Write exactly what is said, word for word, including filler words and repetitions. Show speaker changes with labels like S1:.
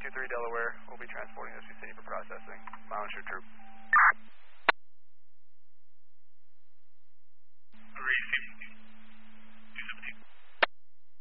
S1: two three Delaware. We'll be transporting this to city for processing. Monitor troop.